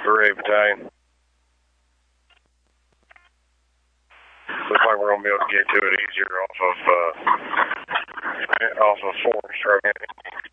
Ray Battalion. Looks like we're going to be able to get to it easier off of Forest right now.